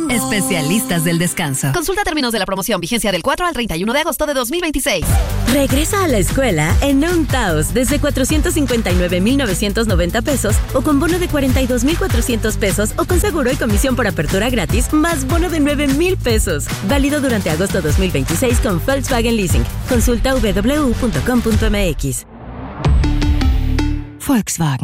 Especialistas del descanso. Consulta términos de la promoción, vigencia del 4 al 31 de agosto de 2026. Regresa a la escuela en un Taos desde 459,990 pesos o con bono de 42,400 pesos o con seguro y comisión por apertura gratis más bono de 9,000 pesos. Válido durante agosto 2026 con Volkswagen Leasing. Consulta www.com.mx. Volkswagen.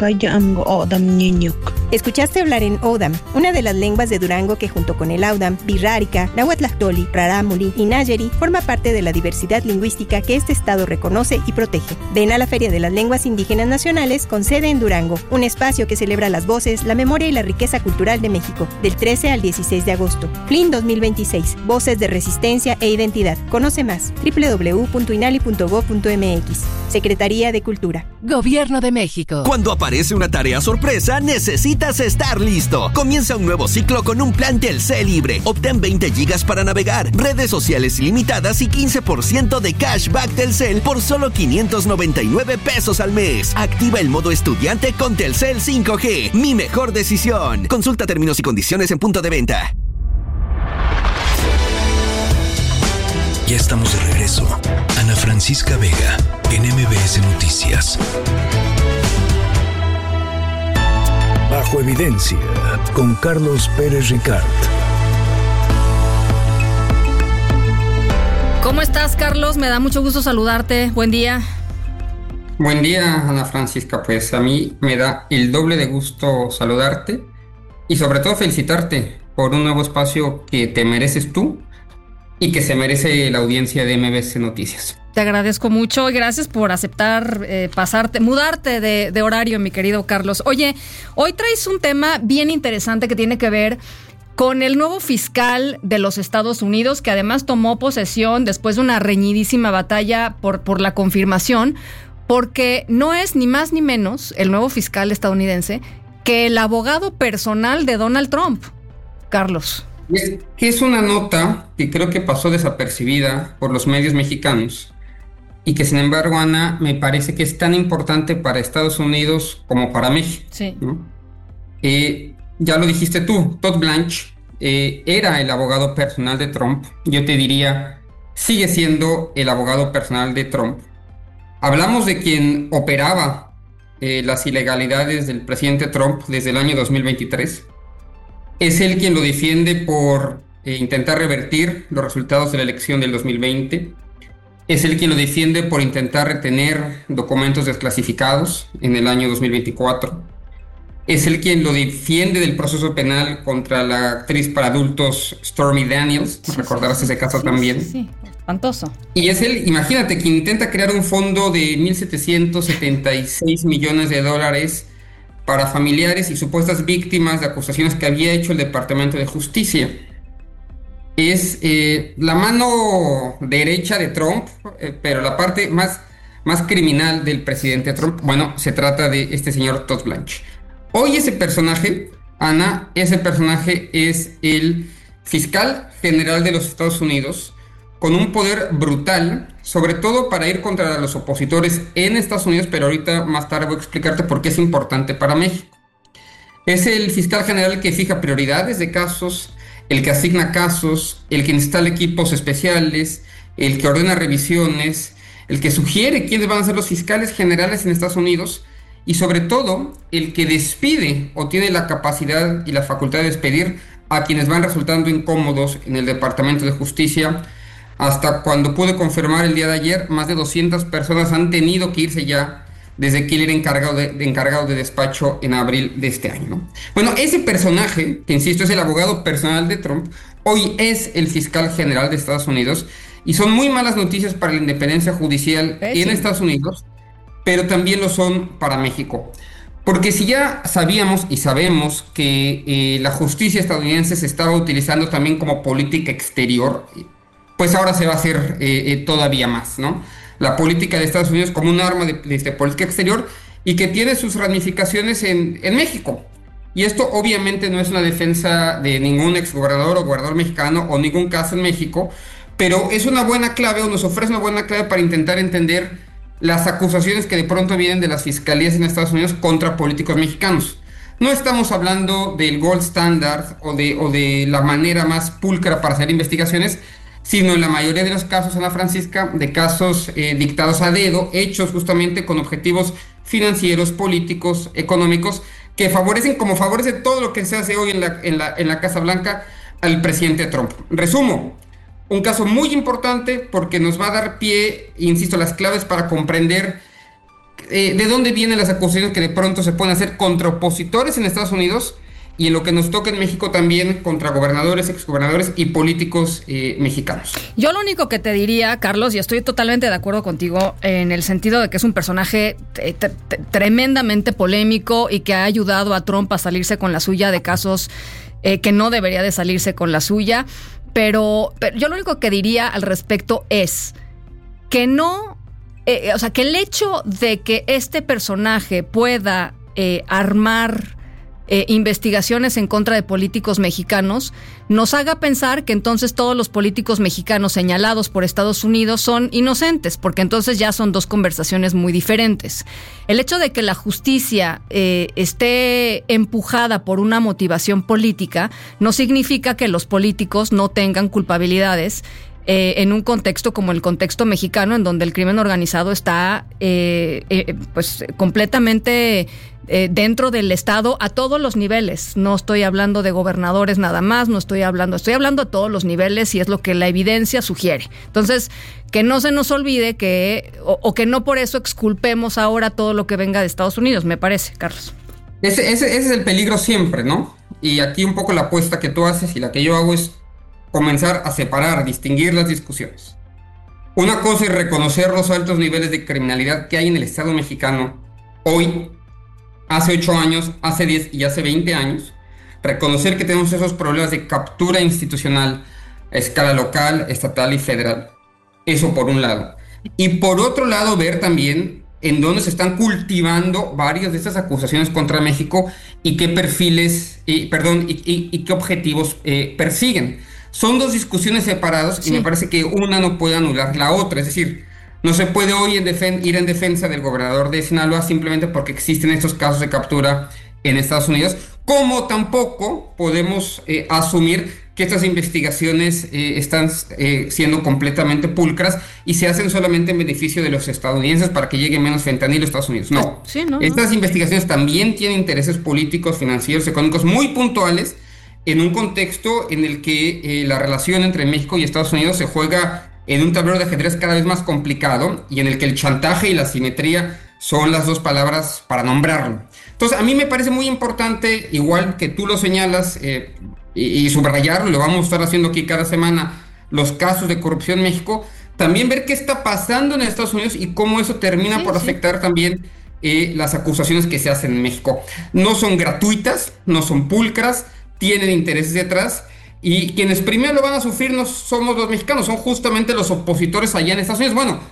Escuchaste hablar en Odam, una de las lenguas de Durango que junto con el Audam, Birrárica, Nahuatlactoli, Rarámuri y Nayeri forma parte de la diversidad lingüística que este estado reconoce y protege. Ven a la Feria de las Lenguas Indígenas Nacionales con sede en Durango, un espacio que celebra las voces, la memoria y la riqueza cultural de México, del 13 al 16 de agosto. FLIN 2026, Voces de Resistencia e Identidad. Conoce más, www.inali.gov.mx. Secretaría de Cultura. Gobierno de México. Cuando aparece una tarea sorpresa, necesitas estar listo. Comienza un nuevo ciclo con un plan Telcel libre. Obtén 20 gigas para navegar, redes sociales ilimitadas y 15% de cashback Telcel por solo 599 pesos al mes. Activa el modo estudiante con Telcel 5G. Mi mejor decisión. Consulta términos y condiciones en punto de venta. Ya estamos de regreso. Ana Francisca Vega, en MBS Noticias. Bajo Evidencia, con Carlos Pérez Ricard. ¿Cómo estás, Carlos? Me da mucho gusto saludarte. Buen día. Buen día, Ana Francisca. Pues a mí me da el doble de gusto saludarte y sobre todo felicitarte por un nuevo espacio que te mereces tú y que se merece la audiencia de MBS Noticias. Te agradezco mucho y gracias por aceptar mudarte de horario, mi querido Carlos. Oye, hoy traes un tema bien interesante que tiene que ver con el nuevo fiscal de los Estados Unidos, que además tomó posesión después de una reñidísima batalla por la confirmación, porque no es ni más ni menos el nuevo fiscal estadounidense que el abogado personal de Donald Trump. Carlos. Es una nota que creo que pasó desapercibida por los medios mexicanos y que sin embargo, Ana, me parece que es tan importante para Estados Unidos como para México. Sí. ¿No? Ya lo dijiste tú, Todd Blanche era el abogado personal de Trump. Yo te diría, sigue siendo el abogado personal de Trump. Hablamos de quien operaba las ilegalidades del presidente Trump desde el año 2023. Es él quien lo defiende por intentar revertir los resultados de la elección del 2020. Es él quien lo defiende por intentar retener documentos desclasificados en el año 2024. Es él quien lo defiende del proceso penal contra la actriz para adultos Stormy Daniels. Sí, recordarás ese caso también. Sí, espantoso. Y es él, imagínate, quien intenta crear un fondo de $1,776 millones para familiares y supuestas víctimas de acusaciones que había hecho el Departamento de Justicia. Es la mano derecha de Trump, pero la parte más criminal del presidente Trump. Bueno, se trata de este señor Todd Blanche. Hoy ese personaje, Ana, ese personaje es el fiscal general de los Estados Unidos, con un poder brutal, sobre todo para ir contra los opositores en Estados Unidos, pero ahorita más tarde voy a explicarte por qué es importante para México. Es el fiscal general que fija prioridades de casos, el que asigna casos, el que instala equipos especiales, el que ordena revisiones, el que sugiere quiénes van a ser los fiscales generales en Estados Unidos y sobre todo el que despide o tiene la capacidad y la facultad de despedir a quienes van resultando incómodos en el Departamento de Justicia. Hasta cuando pude confirmar el día de ayer, más de 200 personas han tenido que irse ya desde que él era encargado de despacho en abril de este año, ¿no? Bueno, ese personaje, que insisto es el abogado personal de Trump, hoy es el fiscal general de Estados Unidos y son muy malas noticias para la independencia judicial en Estados Unidos, pero también lo son para México. Porque si ya sabíamos y sabemos que la justicia estadounidense se estaba utilizando también como política exterior, pues ahora se va a hacer todavía más, ¿no? La política de Estados Unidos como un arma de política exterior y que tiene sus ramificaciones en México. Y esto obviamente no es una defensa de ningún exgobernador o gobernador mexicano o ningún caso en México, pero es una buena clave o nos ofrece una buena clave para intentar entender las acusaciones que de pronto vienen de las fiscalías en Estados Unidos contra políticos mexicanos. No estamos hablando del gold standard o de la manera más pulcra para hacer investigaciones, sino en la mayoría de los casos, Ana Francisca, de casos dictados a dedo, hechos justamente con objetivos financieros, políticos, económicos, que favorecen, como favorece todo lo que se hace hoy en la Casa Blanca, al presidente Trump. Resumo, un caso muy importante porque nos va a dar pie, insisto, las claves para comprender de dónde vienen las acusaciones que de pronto se pueden hacer contra opositores en Estados Unidos y en lo que nos toca en México también contra gobernadores, exgobernadores y políticos mexicanos. Yo lo único que te diría, Carlos, y estoy totalmente de acuerdo contigo en el sentido de que es un personaje tremendamente polémico y que ha ayudado a Trump a salirse con la suya de casos que no debería de salirse con la suya, pero yo lo único que diría al respecto es que no, que el hecho de que este personaje pueda armar investigaciones en contra de políticos mexicanos nos haga pensar que entonces todos los políticos mexicanos señalados por Estados Unidos son inocentes, porque entonces ya son dos conversaciones muy diferentes. El hecho de que la justicia esté empujada por una motivación política no significa que los políticos no tengan culpabilidades en un contexto como el contexto mexicano, en donde el crimen organizado está pues completamente dentro del Estado a todos los niveles. No estoy hablando de gobernadores nada más, estoy hablando a todos los niveles y es lo que la evidencia sugiere. Entonces, que no se nos olvide que no por eso exculpemos ahora todo lo que venga de Estados Unidos, me parece, Carlos. Ese es el peligro siempre, ¿no? Y aquí un poco la apuesta que tú haces y la que yo hago es comenzar a separar, distinguir las discusiones. Una cosa es reconocer los altos niveles de criminalidad que hay en el Estado mexicano hoy, hace 8 años, hace 10 y hace 20 años. Reconocer que tenemos esos problemas de captura institucional a escala local, estatal y federal. Eso por un lado. Y por otro lado, ver también en dónde se están cultivando varias de estas acusaciones contra México y qué perfiles, y qué objetivos persiguen. Son dos discusiones separadas y me parece que una no puede anular la otra. Es decir, no se puede hoy ir en defensa del gobernador de Sinaloa simplemente porque existen estos casos de captura en Estados Unidos, como tampoco podemos asumir que estas investigaciones están siendo completamente pulcras y se hacen solamente en beneficio de los estadounidenses para que llegue menos fentanilo a Estados Unidos. No, estas investigaciones también tienen intereses políticos, financieros, económicos muy puntuales en un contexto en el que la relación entre México y Estados Unidos se juega en un tablero de ajedrez cada vez más complicado y en el que el chantaje y la simetría son las dos palabras para nombrarlo. Entonces, a mí me parece muy importante, igual que tú lo señalas, y subrayarlo, lo vamos a estar haciendo aquí cada semana, los casos de corrupción en México, también ver qué está pasando en Estados Unidos y cómo eso termina por afectar también las acusaciones que se hacen en México. No son gratuitas, no son pulcras, tienen intereses detrás, y quienes primero lo van a sufrir no somos los mexicanos, son justamente los opositores allá en Estados Unidos. Bueno,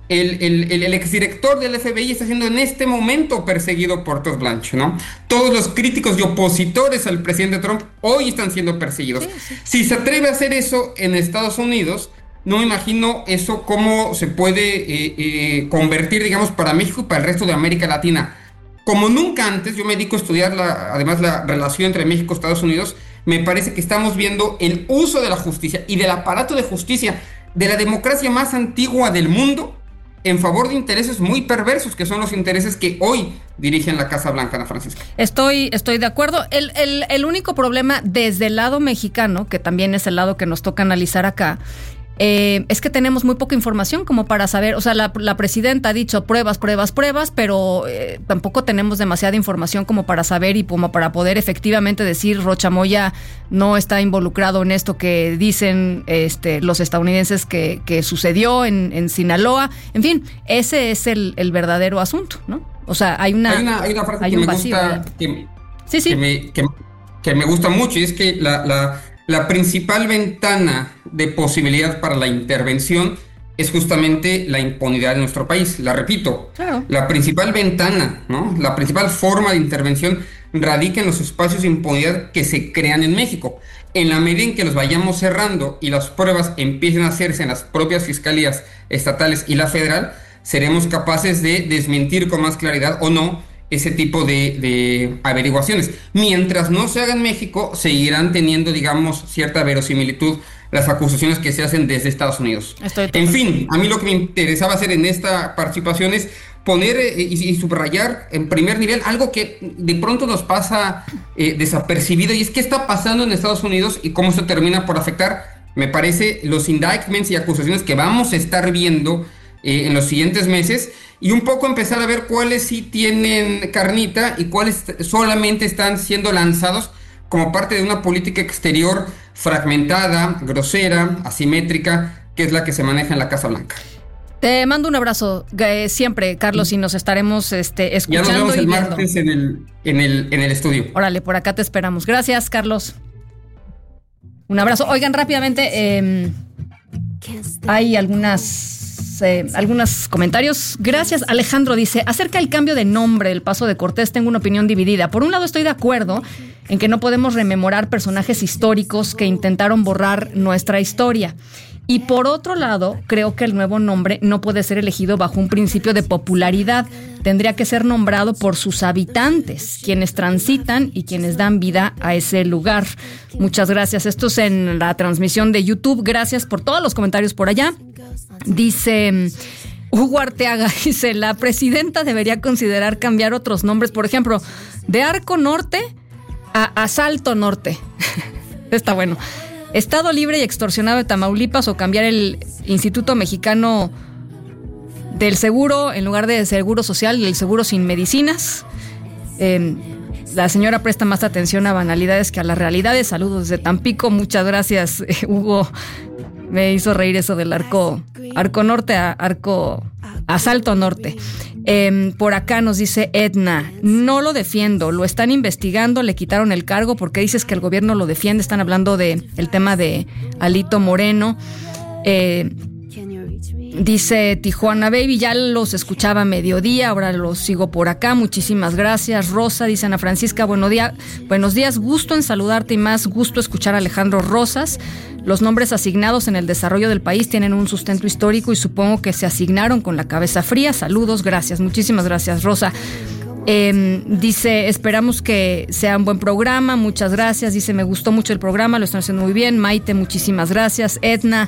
el exdirector del FBI está siendo en este momento perseguido por Todd Blanche, ¿no? Todos los críticos y opositores al presidente Trump hoy están siendo perseguidos. Si se atreve a hacer eso en Estados Unidos, no me imagino eso cómo se puede convertir, digamos, para México y para el resto de América Latina. Como nunca antes, yo me dedico a estudiar además la relación entre México y Estados Unidos. Me parece que estamos viendo el uso de la justicia y del aparato de justicia de la democracia más antigua del mundo en favor de intereses muy perversos, que son los intereses que hoy dirigen la Casa Blanca, Ana Francisca. Estoy de acuerdo. El único problema desde el lado mexicano, que también es el lado que nos toca analizar acá, es que tenemos muy poca información como para saber. O sea, la presidenta ha dicho pruebas, pero tampoco tenemos demasiada información como para saber y como para poder efectivamente decir Rocha Moya no está involucrado en esto que dicen los estadounidenses que sucedió en Sinaloa. En fin, ese es el verdadero asunto, ¿no? O sea, hay una frase que me gusta, que me gusta mucho, y es que la principal ventana de posibilidad para la intervención es justamente la impunidad de nuestro país. La repito, claro. La principal ventana, ¿no? La principal forma de intervención radica en los espacios de impunidad que se crean en México. En la medida en que los vayamos cerrando y las pruebas empiecen a hacerse en las propias fiscalías estatales y la federal, seremos capaces de desmentir con más claridad o no ese tipo de averiguaciones. Mientras no se haga en México, seguirán teniendo, digamos, cierta verosimilitud las acusaciones que se hacen desde Estados Unidos. En fin, a mí lo que me interesaba hacer en esta participación es poner y subrayar en primer nivel algo que de pronto nos pasa desapercibido, y es qué está pasando en Estados Unidos y cómo esto termina por afectar, me parece, los indictments y acusaciones que vamos a estar viendo en los siguientes meses, y un poco empezar a ver cuáles sí tienen carnita y cuáles solamente están siendo lanzados como parte de una política exterior fragmentada, grosera, asimétrica, que es la que se maneja en la Casa Blanca. Te mando un abrazo siempre, Carlos, y nos estaremos escuchando. Ya nos vemos el viendo. martes en el estudio. Órale, por acá te esperamos. Gracias, Carlos. Un abrazo. Oigan, rápidamente, hay algunos comentarios. Gracias. Alejandro dice: acerca del cambio de nombre del Paso de Cortés, tengo una opinión dividida. Por un lado, estoy de acuerdo en que no podemos rememorar personajes históricos que intentaron borrar nuestra historia. Y por otro lado, creo que el nuevo nombre no puede ser elegido bajo un principio de popularidad. Tendría que ser nombrado por sus habitantes, quienes transitan y quienes dan vida a ese lugar. Muchas gracias. Esto es en la transmisión de YouTube. Gracias por todos los comentarios por allá. Dice Hugo Arteaga, dice: la presidenta debería considerar cambiar otros nombres, por ejemplo, de Arco Norte a Asalto Norte. Está bueno. Estado Libre y Extorsionado de Tamaulipas, o cambiar el Instituto Mexicano del Seguro, en lugar de Seguro Social, el Seguro Sin Medicinas. La señora presta más atención a banalidades que a las realidades. Saludos desde Tampico. Muchas gracias, Hugo. Me hizo reír eso del Arco Norte a Asalto Norte. Por acá nos dice Edna: no lo defiendo, lo están investigando, le quitaron el cargo. ¿Por qué dices que el gobierno lo defiende? Están hablando del tema de Alito Moreno. Dice Tijuana Baby: ya los escuchaba a mediodía, ahora los sigo por acá. Muchísimas gracias. Rosa dice: Ana Francisca, buenos días, gusto en saludarte y más gusto escuchar a Alejandro Rosas. Los nombres asignados en el desarrollo del país tienen un sustento histórico y supongo que se asignaron con la cabeza fría. Saludos, gracias, muchísimas gracias, Rosa. Dice: esperamos que sea un buen programa, muchas gracias. Dice: me gustó mucho el programa, lo están haciendo muy bien. Maite, muchísimas gracias. Edna: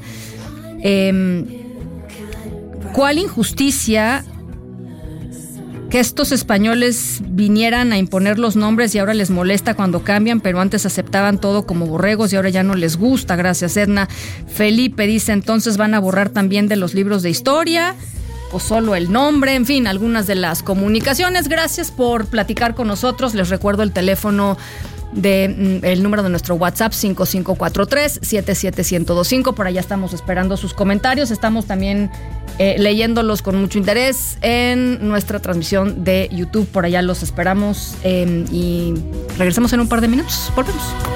¿cuál injusticia que estos españoles vinieran a imponer los nombres y ahora les molesta cuando cambian, pero antes aceptaban todo como borregos y ahora ya no les gusta? Gracias, Edna. Felipe dice: entonces van a borrar también de los libros de historia o solo el nombre. En fin, algunas de las comunicaciones. Gracias por platicar con nosotros. Les recuerdo el teléfono el número de nuestro WhatsApp: 5543-77125. Por allá estamos esperando sus comentarios. Estamos también leyéndolos con mucho interés en nuestra transmisión de YouTube. Por allá los esperamos y regresamos en un par de minutos. Volvemos.